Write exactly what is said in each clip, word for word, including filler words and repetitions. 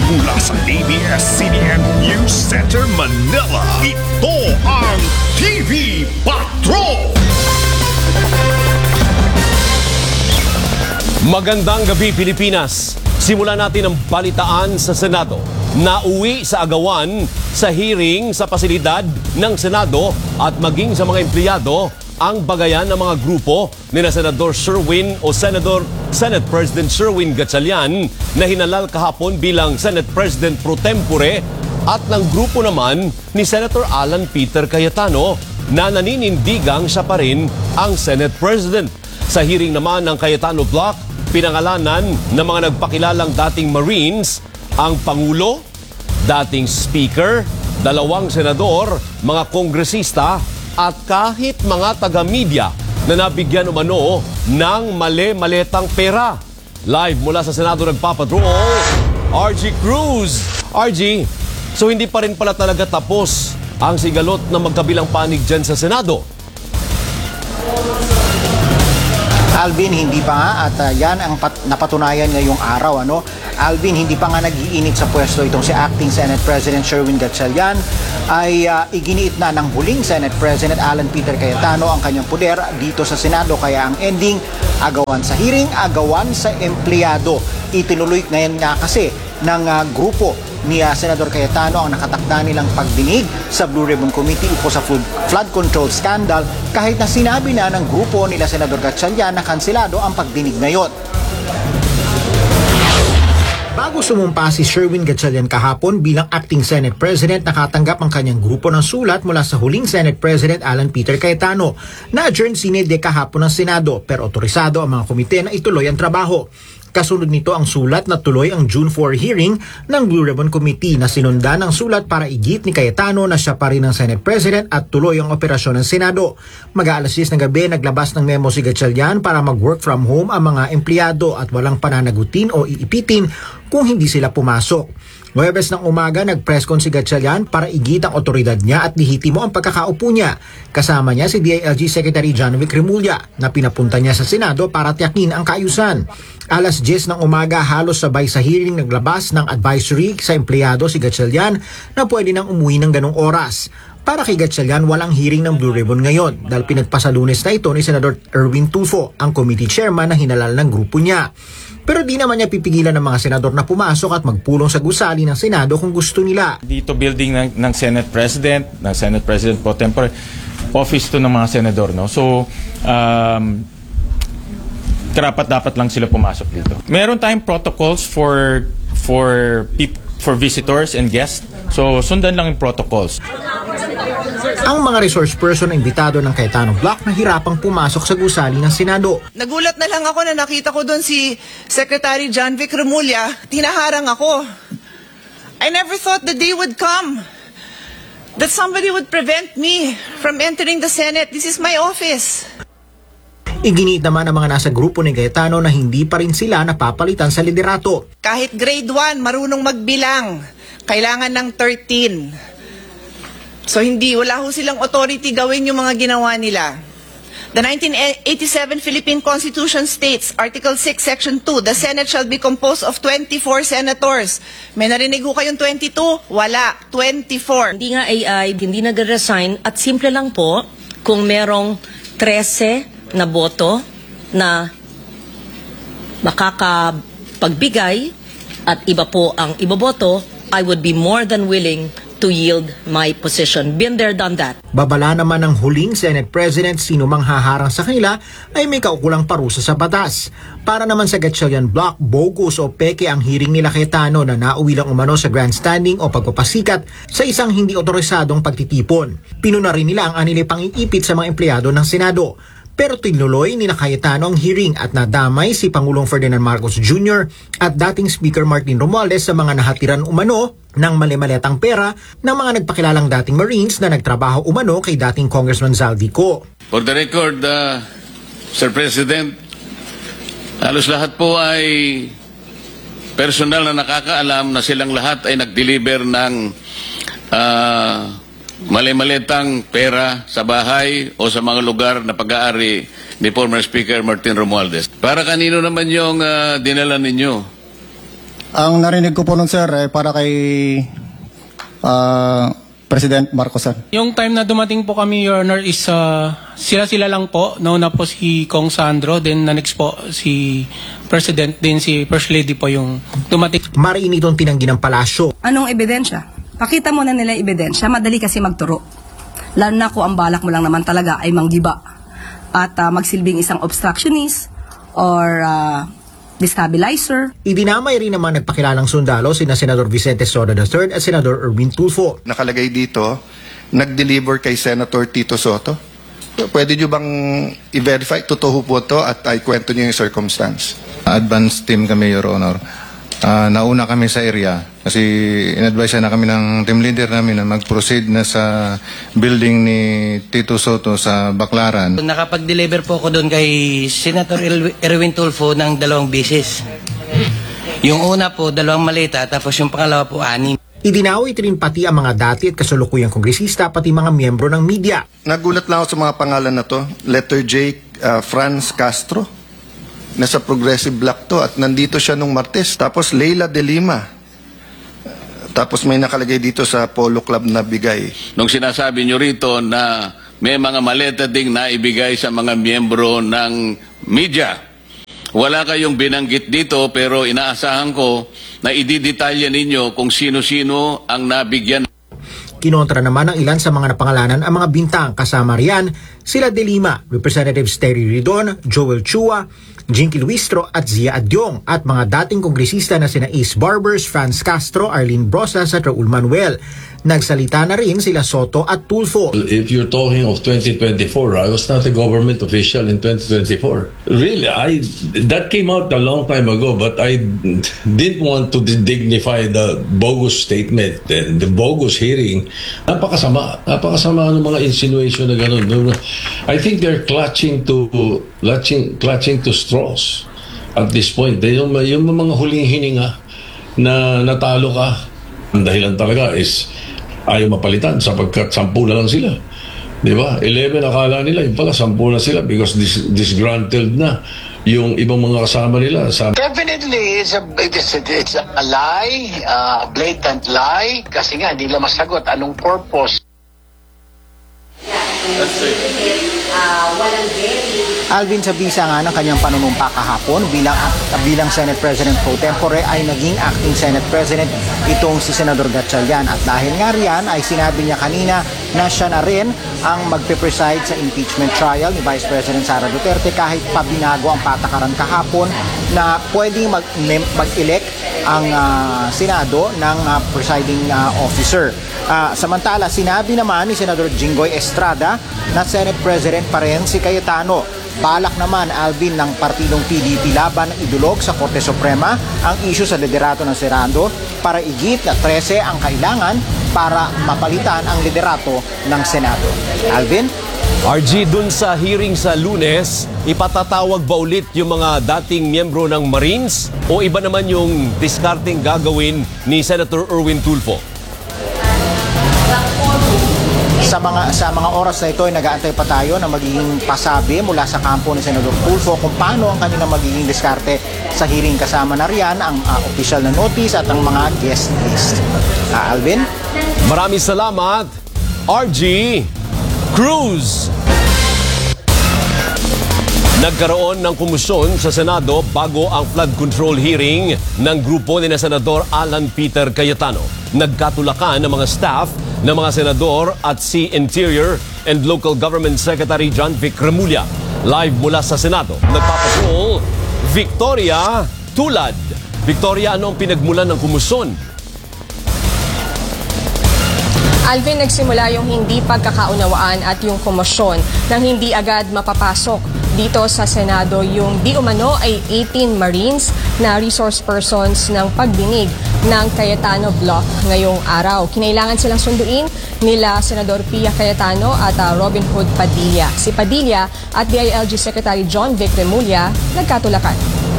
Mula sa A B S C B N News Center, Manila, ito ang T V Patrol! Magandang gabi, Pilipinas. Simulan natin ang balitaan sa Senado. Nauwi sa agawan sa hearing sa pasilidad ng Senado at maging sa mga empleyado ang bagayan ng mga grupo ni na Senador Sherwin o Senador Senate President Sherwin Gatchalian na hinalal kahapon bilang Senate President pro tempore at ng grupo naman ni Senator Alan Peter Cayetano na naninindigang siya pa rin ang Senate President. Sa hearing naman ng Cayetano Block, pinangalanan ng mga nagpakilalang dating Marines ang Pangulo, dating Speaker, dalawang senador, mga kongresista at kahit mga taga-media na nabigyan umano ng mali-maletang pera. Live mula sa Senado nagpapatrol, R G Cruz. R G, so hindi pa rin pala talaga tapos ang sigalot na magkabilang panig dyan sa Senado? Alvin, hindi pa nga at uh, yan ang pat- napatunayan ngayong araw. Ano? Alvin, hindi pa nga nag-iinit sa pwesto itong si Acting Senate President Sherwin Gatchalian ay uh, iginiit na ng huling Senate President Alan Peter Cayetano ang kanyang puder dito sa Senado. Kaya ang ending, agawan sa hearing, agawan sa empleyado. Itinuloy ngayon nga kasi ng uh, grupo ni uh, Senador Cayetano ang nakatakda nilang pagdinig sa Blue Ribbon Committee upo sa flood, flood control scandal kahit na sinabi na ng grupo nila Senador Gatchalian na kansilado ang pagdinig ngayon. Bago sumumpa si Sherwin Gatchalian kahapon bilang Acting Senate President, nakatanggap ang kanyang grupo ng sulat mula sa huling Senate President Alan Peter Cayetano na adjourn sine die kahapon ng Senado pero otorisado ang mga komite na ituloy ang trabaho. Kasunod nito ang sulat na tuloy ang June fourth hearing ng Blue Ribbon Committee na sinundan ang sulat para igit ni Cayetano na siya pa rin ang Senate President at tuloy ang operasyon ng Senado. Mag-aalas siyes ng gabi, naglabas ng memo si Gatchalian para mag-work from home ang mga empleyado at walang pananagutin o iipitin kung hindi sila pumasok. Huwebes ng umaga, nag-press con si Gatchalian para igit ang otoridad niya at lihitimo ang pagkakaupo niya. Kasama niya si D I L G Secretary John Vic Remulla na pinapunta niya sa Senado para tiyakin ang kaayusan. Alas diyes ng umaga, halos sabay sa hearing naglabas ng advisory sa empleyado si Gatchalian na pwede nang umuwi ng ganong oras. Para kay Gatchalian, walang hearing ng Blue Ribbon ngayon dahil pinagpasalunes na ito ni Senador Erwin Tulfo, ang committee chairman na hinalal ng grupo niya. Pero di naman niya pipigilan ng mga senador na pumasok at magpulong sa gusali ng Senado kung gusto nila. Dito building ng, ng Senate President, ng Senate President pro tempore, office to ng mga senador. No? So, um, karapat dapat lang sila pumasok dito. Meron tayong protocols for for people, for visitors and guests. So, sundan lang yung protocols. Ang mga resource person na imbitado ng Cayetano Block nahirapang pumasok sa gusali ng Senado. Nagulat na lang ako na nakita ko doon si Secretary John Vic Remulla, tinaharang ako. I never thought the day would come that somebody would prevent me from entering the Senate. This is my office. Iginiit naman ang mga nasa grupo ni Cayetano na hindi pa rin sila napapalitan sa liderato. Kahit grade one, marunong magbilang, kailangan ng thirteen. So hindi, wala ho silang authority gawin yung mga ginawa nila. The nineteen eighty-seven Philippine Constitution states, Article six, Section two, the Senate shall be composed of twenty-four senators. May narinig ho kayong twenty-two? Wala, twenty-four. Hindi nga A I, hindi nag-resign at simple lang po kung merong thirteen na boto na makakapagbigay at iba po ang iboboto, I would be more than willing to yield my position. Been there, done that. Babala naman ng huling Senate President sino mang haharang sa kanila ay may kaukulang parusa sa batas. Para naman sa Gatchalian Block, bogus o peke ang hearing nila Cayetano na nauwi lang umano sa grandstanding o pagpapasikat sa isang hindi otorisadong pagtitipon. Pinuna rin nila ang anilipang iipit sa mga empleyado ng Senado. Pero tinuloy ni na Cayetano ang hearing at nadamay si Pangulong Ferdinand Marcos Junior at dating Speaker Martin Romualdez sa mga nahatiran umano ng mali-maletang pera ng mga nagpakilalang dating Marines na nagtrabaho umano kay dating Congressman Zaldico. For the record, uh, Sir President, halos lahat po ay personal na nakakaalam na silang lahat ay nag-deliver ng uh, mali-malitang pera sa bahay o sa mga lugar na pag-aari ni former Speaker Martin Romualdez. Para kanino naman yung uh, dinala ninyo? Ang narinig ko po nun, sir, eh, para kay ah, President Marcos, sir. Yung time na dumating po kami, Your Honor, is uh, sila-sila lang po. Nauna po si Kong Sandro, then na next po si President, then si First Lady po yung dumating. Mariin itong tinanggi ng palasyo. Anong ebidensya? Pakita mo na nila yung ebidensya. Madali kasi magturo. Lalo na kung ang balak mo lang naman talaga ay manggiba at uh, magsilbing isang obstructionist or uh, destabilizer. Idinamay rin naman nagpakilalang sundalo sina Senador Vicente Soto the third at Senador Erwin Tulfo. Nakalagay dito, nag-deliver kay Senator Tito Soto. Pwede nyo bang i-verify? Totoo po to at ay kwento nyo yung circumstance. Advance team kami, Your Honor. Ah, nauna kami sa area kasi in-advise na kami ng team leader namin na mag-proceed na sa building ni Tito Soto sa Baclaran. Nakapag-deliver po ako doon kay Senator Erwin Tulfo ng dalawang bisis. Yung una po, dalawang maleta, tapos yung pangalawa po, anim. Idinawit rin pati ang mga dati at kasalukuyang kongresista pati mga miyembro ng media. Nagulat lang ako sa mga pangalan na to. Letter J, uh, Franz Castro. Nasa Progressive Black to at nandito siya nung Martes. Tapos Leila de Lima. Tapos may nakalagay dito sa Polo Club na bigay. Nung sinasabi nyo rito na may mga maleta ding naibigay sa mga miyembro ng media, wala kayong binanggit dito pero inaasahan ko na ididetalya ninyo kung sino-sino ang nabigyan. Kinontra naman ng ilan sa mga napangalanan ang mga bintang kasama riyan sila de Lima, Representatives Terry Ridon, Joel Chua, Jinky Luistro at Zia Adyong at mga dating kongresista na sina Ace Barbers, Franz Castro, Arlene Brosas at Raul Manuel. Nagsalita na rin sila Soto at Tulfo. If you're talking of twenty twenty-four, I was not a government official in twenty twenty-four. Really, I that came out a long time ago, but I didn't want to dignify the bogus statement and the bogus hearing. Napakasama, napakasama ng mga insinuation na gano'n. I think they're clutching to clutching, clutching to straws at this point. Yung, yung mga huling hininga na natalo ka, ang dahilan talaga is ayaw mapalitan sapagkat sampu na lang sila. Di ba? eleven akala nila, yung pala sampu na sila because dis disgruntled na yung ibang mga kasama nila. Sa Definitely, it's a, it's a, it's a lie, a blatant lie, kasi nga hindi lang masagot anong purpose. Alvin, sa bisa nga ng kanyang panunumpa kahapon bilang bilang Senate President pro tempore ay naging acting Senate President itong si Senador Gatchalian at dahil nga riyan ay sinabi niya kanina na siya na rin ang magpe-preside sa impeachment trial ni Vice President Sara Duterte kahit pa binago ang patakaran kahapon na pwedeng mag- mag-elect ang uh, Senado ng uh, presiding uh, officer. Uh, samantala, sinabi naman ni Senador Jinggoy Estrada na Senate President pa rin si Cayetano. Balak naman, Alvin, ng partidong P D P laban ng idulog sa Korte Suprema ang isyu sa liderato ng Senado para igit na trese ang kailangan para mapalitan ang liderato ng Senado. Alvin? R G, dun sa hearing sa Lunes, ipatatawag ba ulit yung mga dating miyembro ng Marines o iba naman yung discarding gagawin ni Senator Erwin Tulfo? Sa mga sa mga oras na ito ay nag-aantay pa tayo na magiging pasabi mula sa kampo ni Senador Tulfo kung paano ang kanilang magiging diskarte sa hearing. Kasama na riyan ang uh, official na notice at ang mga guest list. Uh, Alvin? Maraming salamat, R G Cruz. Nagkaroon ng komisyon sa Senado bago ang flood control hearing ng grupo ni na Senador Alan Peter Cayetano. Nagkatulakan ng mga staff ng mga senador at si Interior and Local Government Secretary John Vic Remulla. Live mula sa Senado, nagpapatrol Victoria Tulad. Victoria, ano ang pinagmulan ng komisyon? Alvin, nagsimula yung hindi pagkakaunawaan at yung komosyon nang hindi agad mapapasok dito sa Senado yung di umano ay eighteen Marines na resource persons ng pagdinig ng Cayetano Block ngayong araw. Kinailangan silang sunduin nila Senador Pia Cayetano at uh, Robin Hood Padilla. Si Padilla at D I L G Secretary John Vic Remulla nagkatulakan.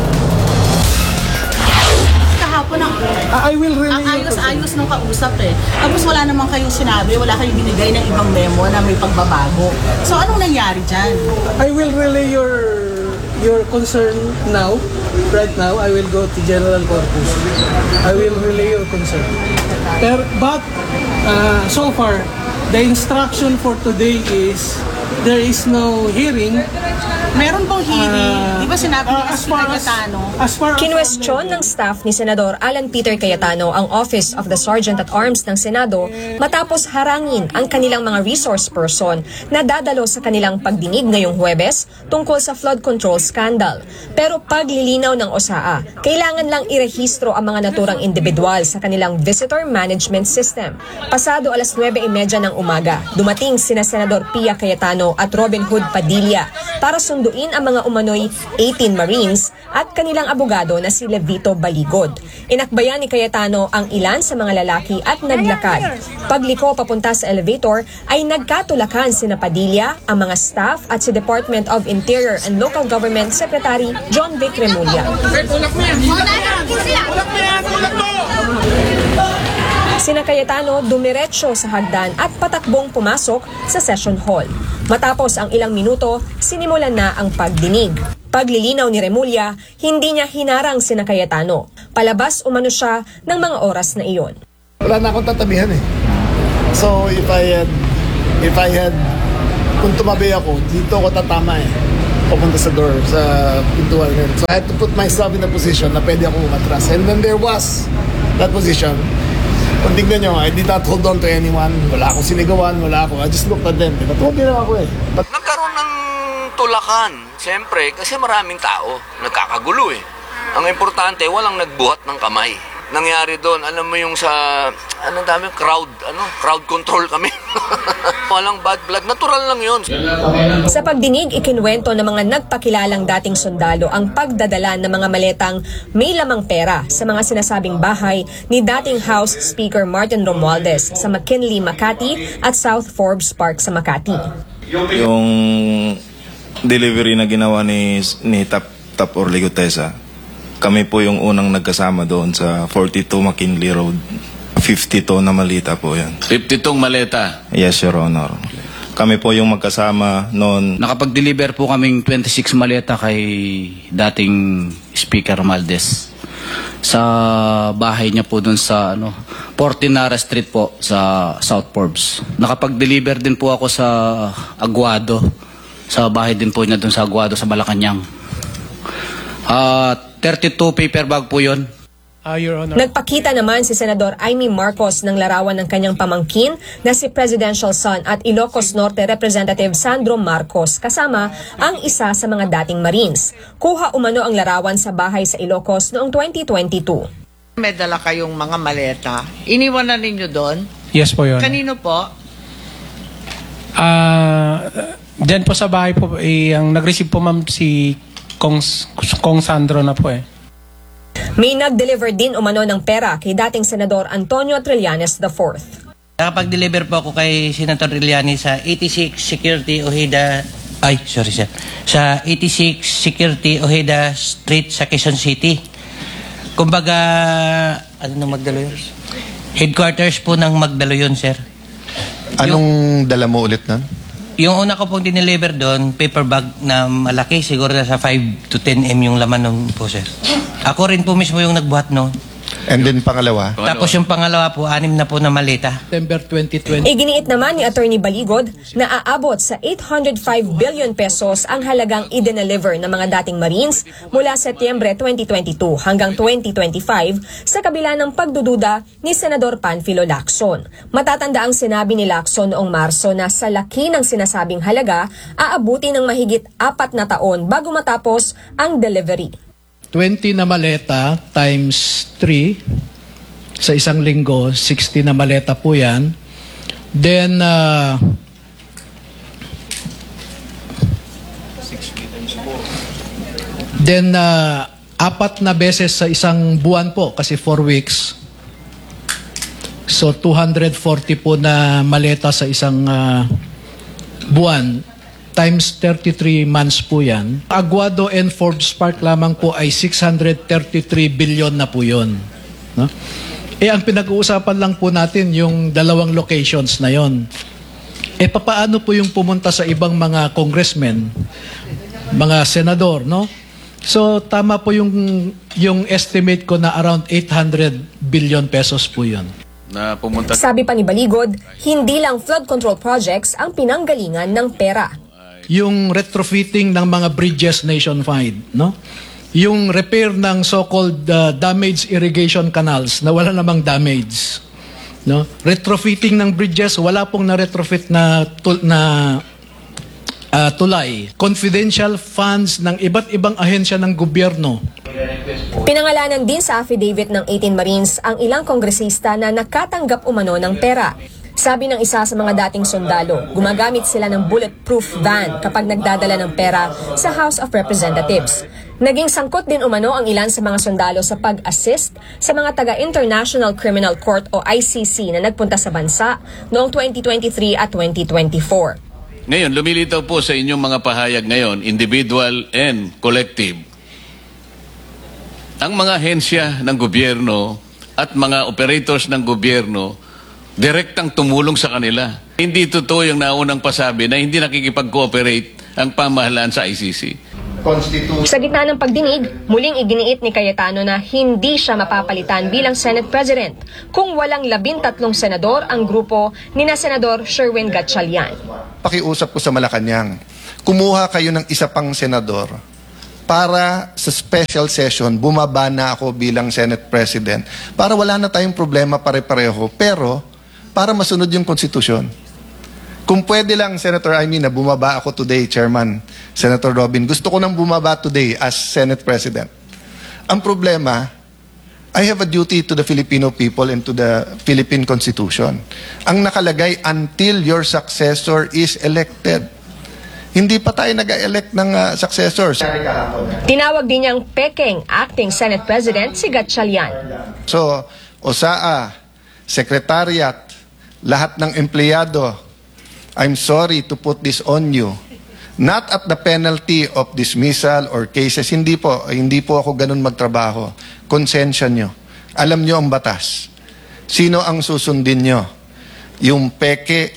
Kahapon ang, I will relay ang ayos-ayos nung kausap eh. Tapos wala naman kayong sinabi, wala kayong binigay ng ibang memo na may pagbabago. So anong nangyari dyan? I will relay your your concern now right now, I will go to General Corpus. I will relay your concern. Pero, but, uh, so far, the instruction for today is there is no hearing. Meron bang hearing? Uh, Di ba sinabi uh, ni as far as, Cayetano? as far as Kinwestiyon ng staff ni Senador Alan Peter Cayetano ang Office of the Sergeant at Arms ng Senado matapos harangin ang kanilang mga resource person na dadalo sa kanilang pagdinig ngayong Huwebes tungkol sa flood control scandal. Pero paglilinaw ng O S A A, kailangan lang irehistro ang mga naturang individual sa kanilang visitor management system. Pasado alas nuwebe trenta ng umaga, dumating sina Senador Pia Cayetano at Robin Hood Padilla para sunduin ang mga umano'y eighteen Marines at kanilang abogado na si Levito Baligod. Inakbayan ni Cayetano ang ilan sa mga lalaki at naglakad. Pagliko papunta sa elevator ay nagkatulakan sina Padilla, ang mga staff at si Department of Interior and Local Government Secretary John Vic Remulla. Sina Cayetano dumiretso sa hagdan at patakbong pumasok sa session hall. Matapos ang ilang minuto, sinimulan na ang pagdinig. Paglilinaw ni Remulla, hindi niya hinarang sina Cayetano. Palabas umano siya ng mga oras na iyon. Wala na akong tatabihan eh. So if I had, if I had, kung tumabi ako, dito ako tatama eh. Pupunta sa door, sa pintuan. So I had to put myself in a position na pwede ako umatras. And when there was that position, kung tignan nyo, I did not hold on to anyone. Wala akong sinigawan, wala ako. I just looked at them. Natuwa din ako eh. But nagkaroon ng tulakan, siyempre, kasi maraming tao. Nagkakagulo eh. Ang importante, walang nagbuhat ng kamay. Nangyari doon, alam mo yung sa, anong dami, crowd, ano, crowd control kami. Walang bad blood, natural lang yun. Sa pagdinig, ikinwento ng mga nagpakilalang dating sundalo ang pagdadala ng mga maletang may lamang pera sa mga sinasabing bahay ni dating House Speaker Martin Romualdez sa McKinley, Makati at South Forbes Park sa Makati. Yung delivery na ginawa ni, ni Tap, Tap Orlego Tesa, kami po yung unang nagkasama doon sa forty-two McKinley Road. fifty-two na malita po yan. fifty-two maleta? Yes, Your Honor. Kami po yung magkasama noon. Nakapag-deliver po kaming twenty-six maleta kay dating Speaker Romualdez sa bahay niya po doon sa ano, Portinara Street po sa South Forbes. Nakapag-deliver din po ako sa Aguado, sa bahay din po niya doon sa Aguado sa Malacanang. Uh, thirty-two paper bag po yun. Uh, Your Honor. Nagpakita naman si Senador Amy Marcos ng larawan ng kanyang pamangkin na si Presidential Son at Ilocos Norte Representative Sandro Marcos kasama ang isa sa mga dating Marines. Kuha umano ang larawan sa bahay sa Ilocos noong twenty twenty-two. May dala kayong mga maleta. Iniwan na ninyo doon? Yes po, Your Honor. Kanino po? Ah, uh, diyan po sa bahay po, eh, ang nag-receive po ma'am si Kong, Kong Sandro na po eh. May nag-deliver din umano ng pera kay dating Senador Antonio Trillanes the fourth. Nakapag-deliver po ako kay Senator Trillanes sa eighty-six Security Ojeda, ay sorry sir, sa eighty-six Security Ojeda Street sa Quezon City. Kumbaga, ano nang Magdaloyon? Headquarters po ng Magdaloyon, sir. Anong yung, dala mo ulit na? Yung una ko pong dineliver doon, paper bag na malaki, siguro nasa five to ten meters yung laman nun po, sir. Ako rin po mismo yung nagbuhat noon. And then pangalawa? Tapos yung pangalawa po, anim na po na maleta. September twenty twenty. Iginiit naman ni Attorney Baligod na aabot sa eight hundred five billion pesos ang halagang i-deliver ng mga dating Marines mula Setyembre twenty twenty-two hanggang twenty twenty-five sa kabila ng pagdududa ni Senador Panfilo Lacson. Matatanda ang sinabi ni Lacson noong Marso na sa laki ng sinasabing halaga, aabuti ng mahigit apat na taon bago matapos ang delivery. twenty na maleta times three sa isang linggo, sixty na maleta po yan. Then, uh, then uh, apat na beses sa isang buwan po kasi four weeks. So, two hundred forty po na maleta sa isang uh, buwan. Times thirty-three months po yan. Aguado and Forbes Park lamang po ay six hundred thirty-three billion na po yun. No? Eh, ang pinag-uusapan lang po natin yung dalawang locations na yon. Eh, papaano po yung pumunta sa ibang mga congressmen, mga senador, no? So tama po yung yung estimate ko na around eight hundred billion pesos po yun. Na pumunta. Sabi pa ni Baligod, hindi lang flood control projects ang pinanggalingan ng pera. Yung retrofitting ng mga bridges nationwide, no? Yung repair ng so-called uh, damaged irrigation canals na wala namang damage, no? Retrofitting ng bridges, wala pong na-retrofit na tul- na uh, tulay. Confidential funds ng iba't ibang ahensya ng gobyerno. Pinangalanan din sa affidavit ng eighteen Marines ang ilang kongresista na nakatanggap umano ng pera. Sabi ng isa sa mga dating sundalo, gumagamit sila ng bulletproof van kapag nagdadala ng pera sa House of Representatives. Naging sangkot din umano ang ilan sa mga sundalo sa pag-assist sa mga taga-International Criminal Court o I C C na nagpunta sa bansa noong twenty twenty-three at twenty twenty-four. Ngayon, lumilitaw po sa inyong mga pahayag ngayon, individual and collective, ang mga ahensya ng gobyerno at mga operators ng gobyerno direktang tumulong sa kanila. Hindi totoo yung naunang pasabi na hindi nakikipag-cooperate ang pamahalaan sa I C C. Sa gitna ng pagdinig, muling iginiit ni Cayetano na hindi siya mapapalitan bilang Senate President kung walang labintatlong senador ang grupo ni na Senador Sherwin Gatchalian. Pakiusap ko sa Malacanang, kumuha kayo ng isa pang senador para sa special session, bumaba na ako bilang Senate President para wala na tayong problema pare-pareho, pero para masunod yung konstitusyon. Kung pwede lang, Senator Amy, na bumaba ako today, Chairman, Senator Robin, gusto ko nang bumaba today as Senate President. Ang problema, I have a duty to the Filipino people and to the Philippine Constitution. Ang nakalagay, until your successor is elected. Hindi pa tayo nag-elect ng uh, successors. Tinawag din niyang pekeng acting Senate President si Gatchalian. So, O S A A, Secretariat, lahat ng empleyado, I'm sorry to put this on you. Not at the penalty of dismissal or cases. Hindi po, hindi po ako ganun magtrabaho. Konsensya nyo. Alam nyo ang batas. Sino ang susundin nyo? Yung peke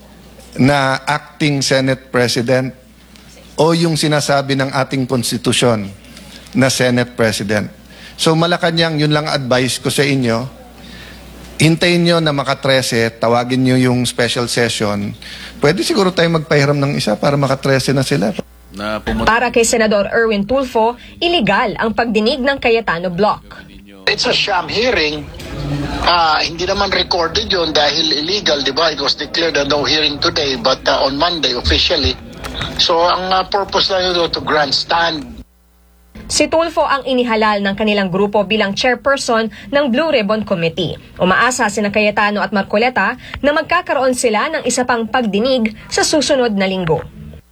na acting Senate President o yung sinasabi ng ating konstitusyon na Senate President? So Malacanang, yun lang advice ko sa inyo. Hintayin nyo na maka thirteen, tawagin nyo yung special session. Pwede siguro tayo magpahiram ng isa para maka thirteen na sila. Na Para kay Senador Erwin Tulfo, iligal ang pagdinig ng Cayetano Block. It's a sham hearing. Uh, hindi naman recorded yun dahil illegal, di ba? It was declared a no hearing today but uh, on Monday officially. So ang uh, purpose na yun to grandstand. Si Tulfo ang inihalal ng kanilang grupo bilang chairperson ng Blue Ribbon Committee. Umaasa sina Cayetano at Marcoleta na magkakaroon sila ng isa pang pagdinig sa susunod na linggo.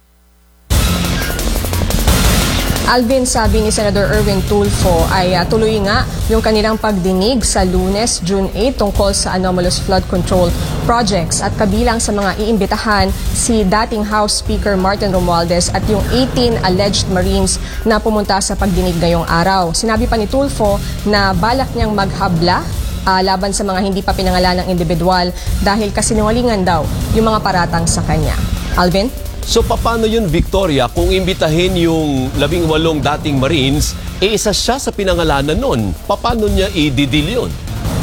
Alvin, sabi ni Senador Erwin Tulfo ay uh, tuloy nga yung kanilang pagdinig sa Lunes, June eight tungkol sa anomalous flood control projects at kabilang sa mga iimbitahan si dating House Speaker Martin Romualdez at yung eighteen alleged Marines na pumunta sa pagdinig ngayong araw. Sinabi pa ni Tulfo na balak niyang maghabla uh, laban sa mga hindi pa pinangalan ng individual dahil kasinungalingan daw yung mga paratang sa kanya. Alvin? So paano yun, Victoria, kung imbitahin yung labing walong dating Marines, eh isa siya sa pinangalanan nun? Paano niya i-deal yun?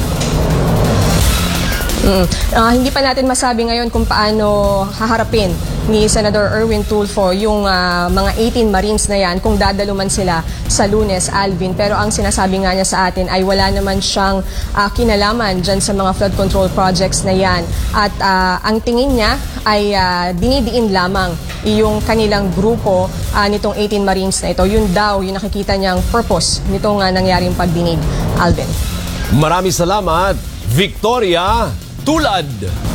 Mm. Uh, hindi pa natin masabi ngayon kung paano haharapin ni Senador Erwin Tulfo yung uh, mga eighteen Marines na yan kung dadaluman sila sa Lunes, Alvin. Pero ang sinasabi nga niya sa atin ay wala naman siyang uh, kinalaman dyan sa mga flood control projects na yan. At uh, ang tingin niya ay uh, dinidiin lamang yung kanilang grupo uh, nitong eighteen Marines na ito. Yun daw yung nakikita niyang purpose nitong uh, nangyaring pagdinig, Alvin. Maraming salamat, Victoria Tulad.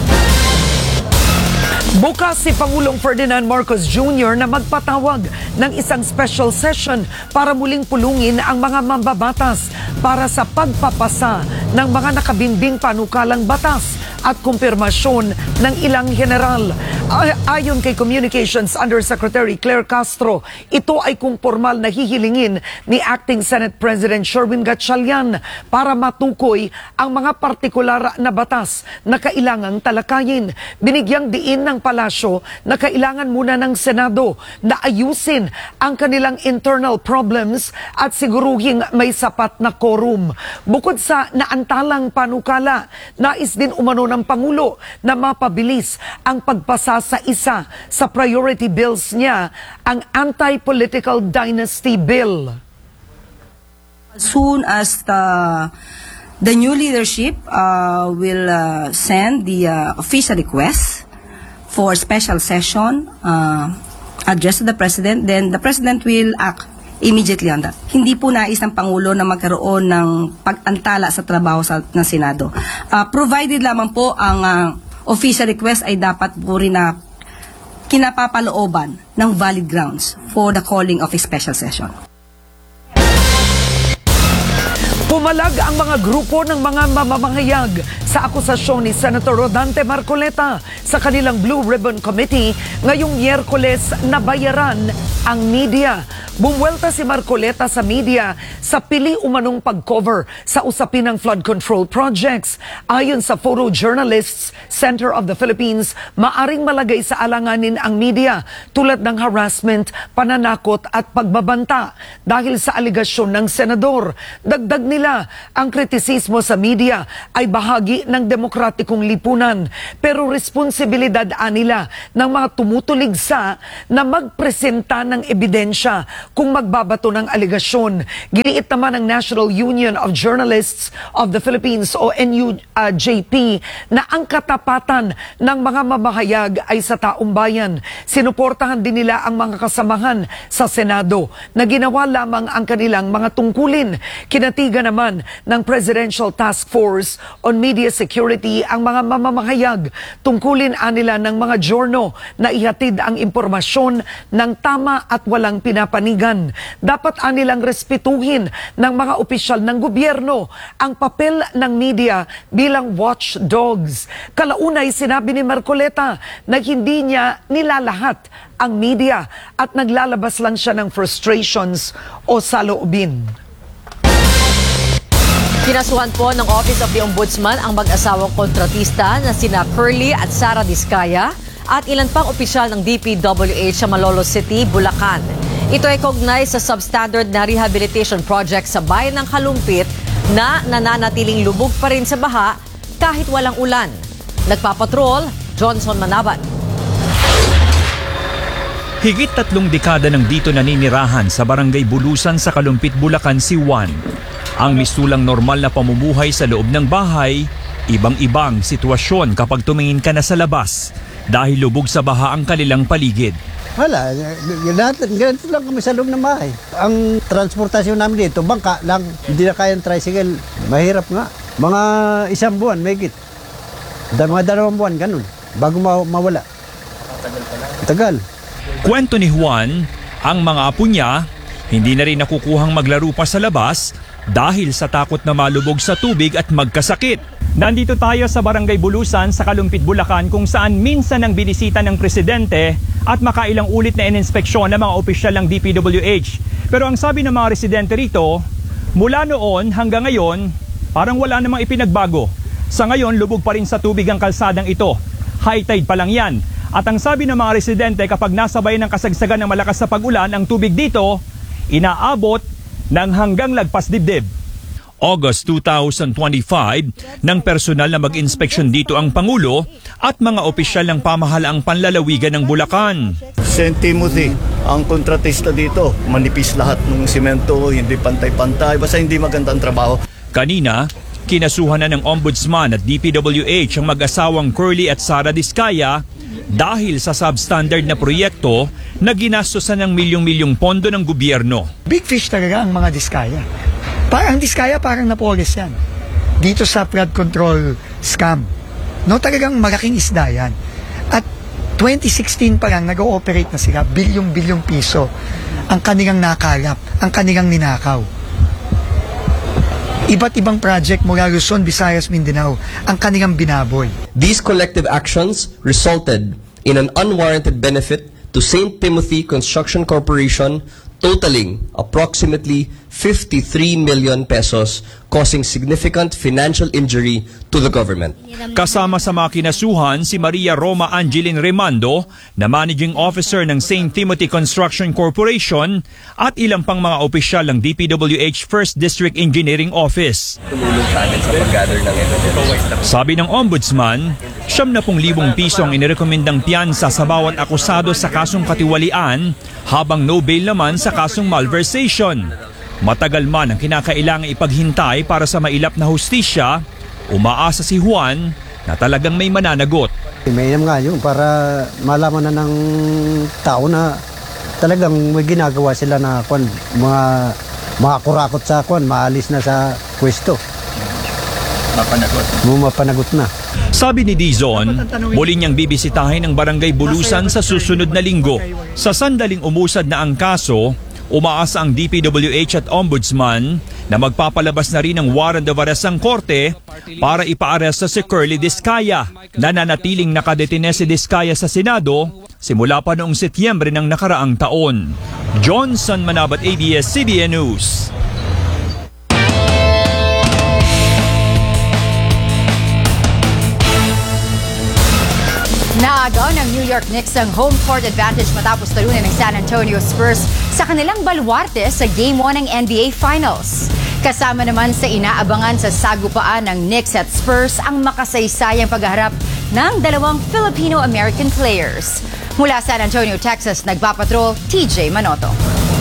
Bukas si Pangulong Ferdinand Marcos Junior na magpatawag ng isang special session para muling pulungin ang mga mambabatas para sa pagpapasa ng mga nakabimbing panukalang batas at kumpirmasyon ng ilang general. Ay- ayon kay Communications Undersecretary Claire Castro, ito ay kung formal na hihilingin ni Acting Senate President Sherwin Gatchalian para matukoy ang mga partikular na batas na kailangang talakayin. Binigyang diin ng palasyo na kailangan muna ng Senado na ayusin ang kanilang internal problems at siguruhing may sapat na quorum. Bukod sa naantalang panukala, nais din umano ng Pangulo na mapabilis ang pagpasa sa isa sa priority bills niya, ang Anti-Political Dynasty Bill. As soon as the, the new leadership uh, will uh, send the uh, official request for special session uh, addressed to the President, then the President will act immediately on that. Hindi po nais ng Pangulo na magkaroon ng pag-antala sa trabaho sa, ng Senado. Uh, provided lamang po ang uh, official request ay dapat po rin na kinapapalooban ng valid grounds for the calling of a special session. Pumalag ang mga grupo ng mga mamamahayag sa akusasyon ni Senator Rodante Marcoleta sa kanilang Blue Ribbon Committee ngayong Miyerkules na bayaran ang media. Bumwelta si Marcoleta sa media sa pili umanong pag-cover sa usapin ng flood control projects. Ayon sa Photojournalists Center of the Philippines, maaring malagay sa alanganin ang media tulad ng harassment, pananakot at pagbabanta dahil sa aligasyon ng senador. Dagdag nila, ang kritisismo sa media ay bahagi ng demokratikong lipunan, pero responsibilidad nila ng mga tumutuligsa na magpresenta ng ebidensya kung magbabato ng aligasyon. Giniit naman ng National Union of Journalists of the Philippines o N U J P na ang katapatan ng mga mamahayag ay sa taong bayan. Sinuportahan din nila ang mga kasamahan sa Senado na ginawa lamang ang kanilang mga tungkulin. Kinatigan naman ng Presidential Task Force on Media Security ang mga mamamahayag. Tungkulin anila ng mga journo na ihatid ang impormasyon ng tama at walang pinapanigan. Dapat anilang respetuhin ng mga opisyal ng gobyerno ang papel ng media bilang watchdogs. Kalaunay sinabi ni Marcoleta na hindi niya nilalahat ang media at naglalabas lang siya ng frustrations o saloobin. Kinasuhan po ng Office of the Ombudsman ang mag-asawang kontratista na sina Curly at Sara Diskaya at ilan pang opisyal ng D P W H sa Malolos City, Bulacan. Ito ay kaugnay sa substandard na rehabilitation project sa bayan ng Kalumpit na nananatiling lubog pa rin sa baha kahit walang ulan. Nagpapatrol, Johnson Manabat. Higit tatlong dekada nang dito naninirahan sa Barangay Bulusan sa Kalumpit, Bulacan si Juan. Ang mistulang normal na pamumuhay sa loob ng bahay, ibang-ibang sitwasyon kapag tumingin ka na sa labas dahil lubog sa baha ang kanilang paligid. Wala, ganito lang kami sa loob ng bahay. Ang transportasyon namin dito, bangka lang, hindi na kayang tricycle, mahirap nga. Mga isang buwan, may git. Mga dalawang buwan, ganun, bago ma- mawala. Tagal. Kwento ni Juan, ang mga apo niya, hindi na rin nakukuhang maglaro pa sa labas dahil sa takot na malubog sa tubig at magkasakit. Nandito tayo sa Barangay Bulusan sa Kalumpit, Bulacan kung saan minsan ang binisita ng presidente at makailang ulit na ininspeksyon ng mga opisyal ng D P W H. Pero ang sabi ng mga residente rito, mula noon hanggang ngayon, parang wala namang ipinagbago. Sa ngayon, lubog pa rin sa tubig ang kalsadang ito. High tide pa lang yan. At ang sabi ng mga residente, kapag nasabay ng kasagsagan ng malakas na pag-ulan, ang tubig dito, inaabot ng hanggang lagpas dibdib. August two thousand twenty-five, nang personal na mag-inspeksyon dito ang Pangulo at mga opisyal ng pamahalaang panlalawigan ng Bulacan. Saint Timothy, ang kontratista dito, manipis lahat ng simento, hindi pantay-pantay, basta hindi maganda ang trabaho. Kanina, kinasuhan na ng Ombudsman at D P W H ang mag-asawang Curly at Sara Diskaya dahil sa substandard na proyekto na ginastosan ng milyong-milyong pondo ng gobyerno. Big fish talaga ang mga Diskaya. Parang Diskaya, parang Napoles yan. Dito sa flood control scam. No, talagang malaking isda yan. At twenty sixteen pa lang, nag-ooperate na sila, bilyong-bilyong piso ang kanilang nakalap, ang kanilang ninakaw. Iba't ibang project mula Luzon, Visayas, Mindanao ang kanilang binaboy. These collective actions resulted in an unwarranted benefit to Saint Timothy Construction Corporation totaling approximately fifty-three million pesos, causing significant financial injury to the government. Kasama sa mga kinasuhan si Maria Roma Angeline Remando na Managing Officer ng Saint Timothy Construction Corporation at ilang pang mga opisyal ng D P W H First District Engineering Office. Tumulong sa amin sa pag-gather ng evidence. Sabi ng Ombudsman, siyam na pung libong piso ang inirekomendang piyansa sa bawat akusado sa kasong katiwalian, habang no bail naman sa kasong malversation. Matagal man ang kinakailangang ipaghintay para sa mailap na hustisya, umaasa si Juan na talagang may mananagot. Mainam nga yun para malaman na ng tao na talagang may ginagawa sila na kwan, mga, mga kurakot sa kwan, maalis na sa pwesto. Mapanagot. Mapanagot na. Sabi ni Dizon, muli niyang bibisitahin ang Barangay Bulusan sa susunod na linggo. Sa sandaling umusad na ang kaso, umaasa ang D P W H at Ombudsman na magpapalabas na rin ng warrant of arrest ang korte para ipaaresto si Curly Discaya. Nananatiling nakadetine si Discaya sa Senado simula pa noong Setyembre ng nakaraang taon. Johnson Manabat, A B S C B N News. Naagaw ng New York Knicks ang home court advantage matapos talunin ng San Antonio Spurs sa kanilang baluarte sa Game one ng N B A Finals. Kasama naman sa inaabangan sa sagupaan ng Knicks at Spurs ang makasaysayang pagharap ng dalawang Filipino-American players. Mula San Antonio, Texas, nagpapatrol T J Manoto.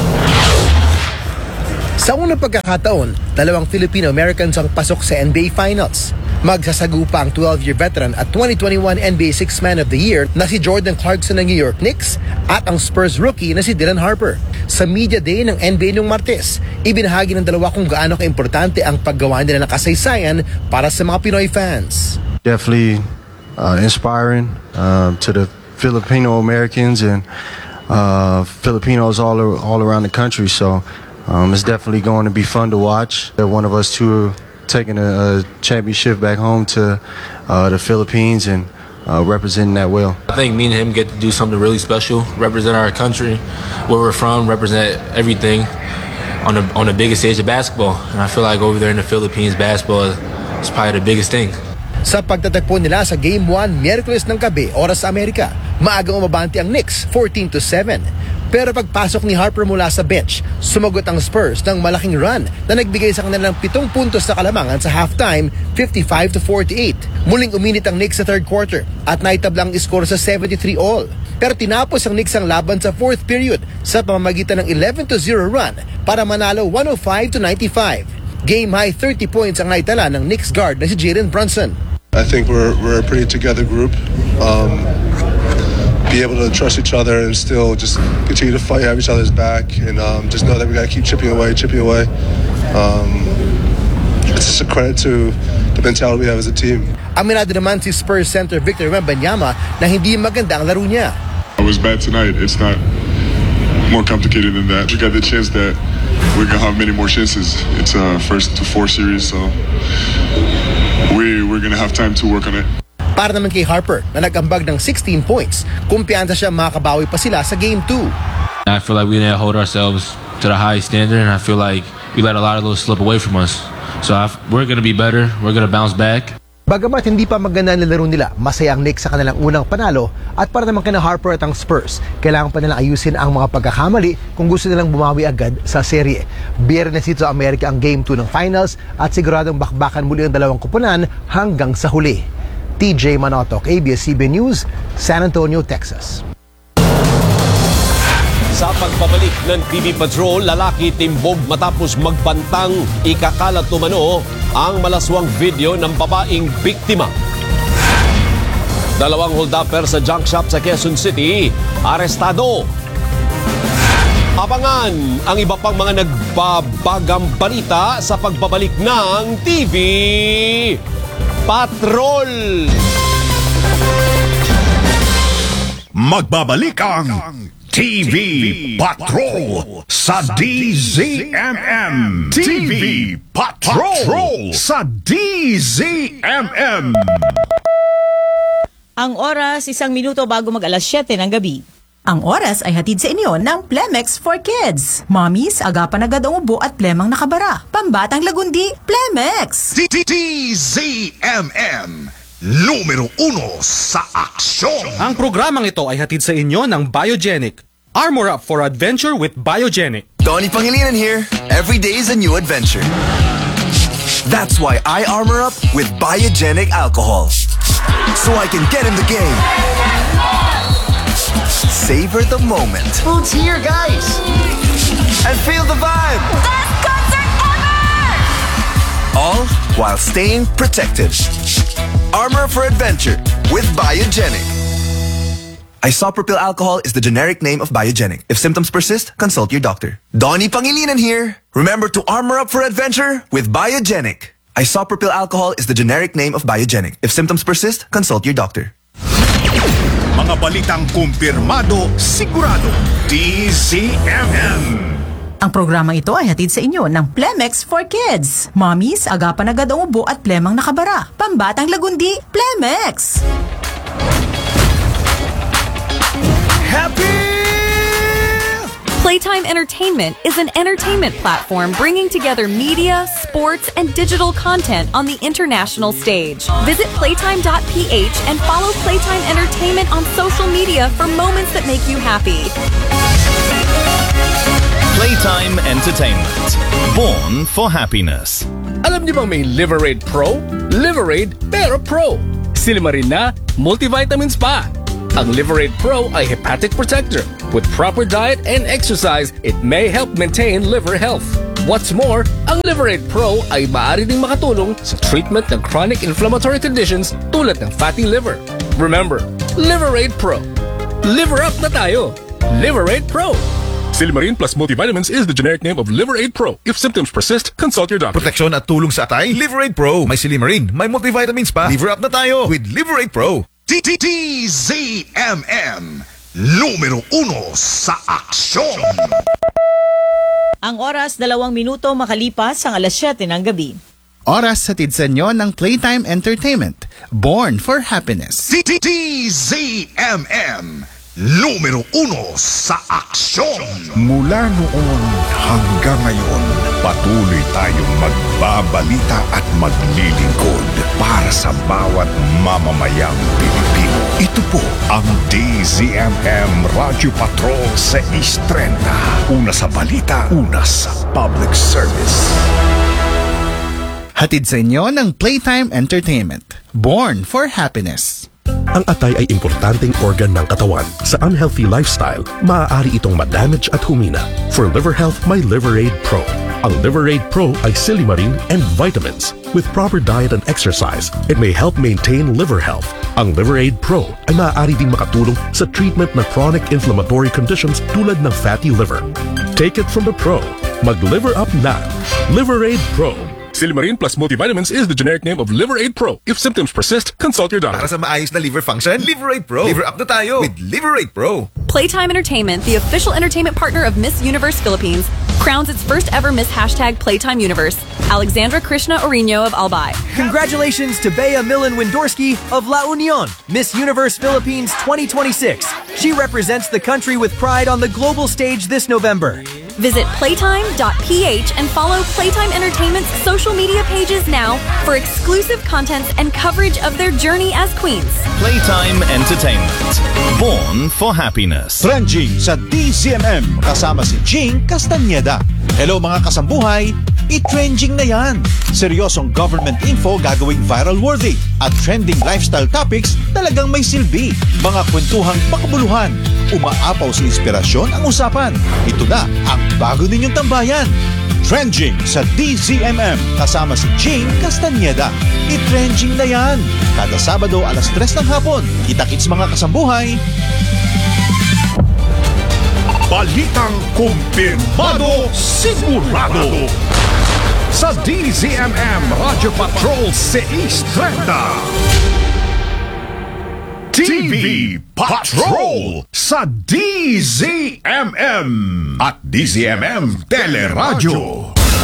Sa unang pagkakataon, dalawang Filipino-Americans ang pasok sa N B A Finals. Magsasagupa ang twelve-year veteran at twenty twenty-one N B A Sixth Man of the Year na si Jordan Clarkson ng New York Knicks at ang Spurs rookie na si Dylan Harper. Sa Media Day ng N B A noong Martes, ibinahagi ng dalawa kung gaano kaimportante ang paggawa nila ng kasaysayan para sa mga Pinoy fans. Definitely uh, inspiring uh, to the Filipino Americans and uh, Filipinos all all around the country. So um, it's definitely going to be fun to watch. One of us two taking a, a championship back home to uh, the Philippines and uh, representing that well. I think me and him get to do something really special, represent our country, where we're from, represent everything on the on the biggest stage of basketball. And I feel like over there in the Philippines, basketball is probably the biggest thing. Sa pagtatagpo nila sa Game one, Miyerkules ng gabi, oras sa Amerika, maagang umabante ang Knicks, fourteen to seven. Pero pagpasok ni Harper mula sa bench, sumagot ang Spurs ng malaking run na nagbigay sa kanila ng pitong puntos sa kalamangan sa halftime, fifty-five to forty-eight. Muling uminit ang Knicks sa third quarter at naitablang iskor sa seventy-three all. Pero tinapos ang Knicks ang laban sa fourth period sa pamamagitan ng eleven to zero run para manalo one oh five to ninety-five. Game high thirty points ang naitala ng Knicks guard na si Jalen Brunson. I think we're we're a pretty together group. Um, be able to trust each other and still just continue to fight, have each other's back, and um, just know that we got to keep chipping away, chipping away. Um, it's just a credit to the mentality we have as a team. Aminado naman si Spurs center Victor Wembanyama na hindi maganda ang laro niya. It was bad tonight. It's not more complicated than that. We got the chance that we're gonna have many more chances. It's a first to four series, so we we're gonna have time to work on it. Para naman kay Harper na nag-ambag ng sixteen points, kumpiyansa siya makakabawi pa sila sa Game two. I feel like we didn't hold ourselves to the high standard, and I feel like we let a lot of those slip away from us. So I, we're gonna be better. We're gonna bounce back. Bagamat hindi pa maganda ang laro nila, masaya ang Knicks sa kanilang unang panalo at para naman kina Harper at ang Spurs, kailangan pa nilang ayusin ang mga pagkakamali kung gusto nilang bumawi agad sa serye. Biyernes dito sa Amerika ang Game two ng Finals at siguradong bakbakan muli ang dalawang kupunan hanggang sa huli. T J Manotok, A B S C B N News, San Antonio, Texas. Sa pagbabalik ng T V Patrol, lalaki timbog matapos magpantang ikakalat umano ang malaswang video ng babaeng biktima. Dalawang hold-upper sa junk shop sa Quezon City, arestado. Abangan ang iba pang mga nagbabagang balita sa pagbabalik ng T V Patrol. Magbabalik ang T V Patrol sa D Z M M. T V Patrol sa D Z M M. Ang oras, isang minuto bago mag alas siyete ng gabi. Ang oras ay hatid sa inyo ng Plemex for Kids. Mommies, agapan agad ang ubo at plemang nakabara. Pambatang lagundi, Plemex! D Z M M. Numero uno sa aksyon. Ang programang ito ay hatid sa inyo ng Biogenic. Armor up for adventure with Biogenic. Donnie Pangilinan here. Every day is a new adventure. That's why I armor up with Biogenic alcohol. So I can get in the game. Savor the moment. Food's here, guys. And feel the vibe. Best concert ever! All while staying protected. Armor for adventure with Biogenic. Isopropyl alcohol is the generic name of Biogenic. If symptoms persist, consult your doctor. Donnie Pangilinan here. Remember to armor up for adventure with Biogenic. Isopropyl alcohol is the generic name of Biogenic. If symptoms persist, consult your doctor. Mga balitang kumpirmado, sigurado. D Z M M. Ang programang ito ay hatid sa inyo ng Plemex for Kids. Mommies, agapan agad ang ubo at plemang nakabara. Pambatang lagundi, Plemex! Happy! Playtime Entertainment is an entertainment platform bringing together media, sports, and digital content on the international stage. Visit playtime dot p h and follow Playtime Entertainment on social media for moments that make you happy. Playtime Entertainment. Born for happiness. Alam niyo bang may Liverade Pro? Liverade pero Pro. Silima rin na multivitamins pa. Ang Liverade Pro ay hepatic protector. With proper diet and exercise, it may help maintain liver health. What's more, ang Liverade Pro ay maaari ding makatulong sa treatment ng chronic inflammatory conditions tulad ng fatty liver. Remember, Liverade Pro. Liver up na tayo. Liverade Pro. Silimarin plus multivitamins is the generic name of Liverade Pro. If symptoms persist, consult your doctor. Proteksyon at tulong sa atay, Liverade Pro. May Silimarin, may multivitamins pa. Liver up na tayo with Liverade Pro. D Z M M. Numero uno sa aksyon. Ang oras, dalawang minuto makalipas ang alas siyete ng gabi. Oras hatid sa inyo ng Playtime Entertainment. Born for happiness. D Z M M. Numero uno sa aksyon. Mula noon hanggang ngayon, patuloy tayong magbabalita at maglilingkod para sa bawat mamamayang Pilipino. Ito po ang D Z M M Radio Patrol sa East thirty. Una sa balita, una sa public service. Hatid sa inyo ng Playtime Entertainment. Born for happiness. Ang atay ay importanteng organ ng katawan. Sa unhealthy lifestyle, maaari itong madamage at humina. For liver health, may Liverade Pro. Ang Liverade Pro ay silimarin and vitamins. With proper diet and exercise, it may help maintain liver health. Ang Liverade Pro ay maaari din makatulong sa treatment ng chronic inflammatory conditions tulad ng fatty liver. Take it from the pro. Mag-liver up na. Liverade Pro. Silimarin plus multivitamins is the generic name of Liverade Pro. If symptoms persist, consult your doctor. Para sa maayos na liver function, Liverade Pro. Liver up na tayo with Liverade Pro. Playtime Entertainment, the official entertainment partner of Miss Universe Philippines, crowns its first ever Miss Hashtag Playtime Universe, Alexandra Krishna Orino of Albay. Congratulations to Bea Millen Windorski of La Union, Miss Universe Philippines twenty twenty-six. She represents the country with pride on the global stage this November. Visit playtime dot p h and follow Playtime Entertainment's social media pages now for exclusive contents and coverage of their journey as queens. Playtime Entertainment. Born for happiness. Trending sa D Z M M kasama si Jing Castañeda. Hello mga kasambuhay, i-trending na yan. Seryosong government info gagawing viral worthy at trending lifestyle topics talagang may silbi. Mga kwentuhang makabuluhan, umaapaw sa inspirasyon ang usapan. Ito na ang bago ninyong tambayan. Trending sa D Z M M kasama si Jing Castañeda. I-trending na yan. Kada Sabado alas tres ng hapon. Kita-kits mga kasambuhay. Balitang kumpirmado, sigurado. Sa D Z M M Radio Patrol sa East thirty. V Patrol sa D Z M M at D Z M M Teleradyo.